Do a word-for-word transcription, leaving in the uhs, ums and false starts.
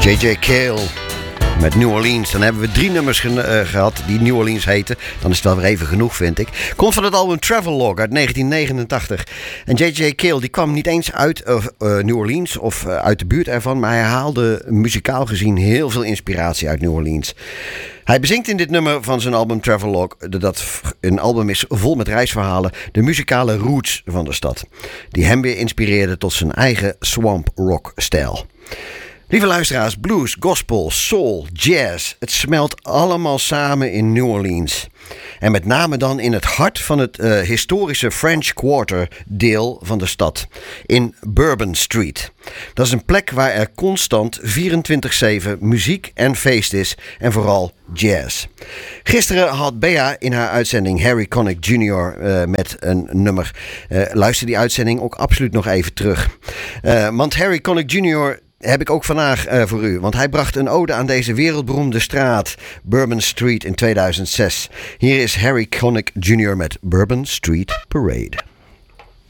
J J Cale met New Orleans. Dan hebben we drie nummers ge- uh, gehad die New Orleans heten. Dan is het wel weer even genoeg, vind ik. Komt van het album Travelogue uit negentien negenentachtig. En J J Cale die kwam niet eens uit uh, uh, New Orleans of uh, uit de buurt ervan, maar hij haalde muzikaal gezien heel veel inspiratie uit New Orleans. Hij bezingt in dit nummer van zijn album Travelogue, dat een album is vol met reisverhalen, de muzikale roots van de stad, die hem weer inspireerde tot zijn eigen swamp rock stijl. Lieve luisteraars, blues, gospel, soul, jazz, het smelt allemaal samen in New Orleans. En met name dan in het hart van het uh, historische French Quarter deel van de stad, in Bourbon Street. Dat is een plek waar er constant vierentwintig zeven muziek en feest is en vooral jazz. Gisteren had Bea in haar uitzending Harry Connick junior Uh, met een nummer. Uh, luister die uitzending ook absoluut nog even terug. Uh, want Harry Connick junior heb ik ook vandaag uh, voor u. Want hij bracht een ode aan deze wereldberoemde straat, Bourbon Street, in tweeduizend zes. Hier is Harry Connick junior met Bourbon Street Parade.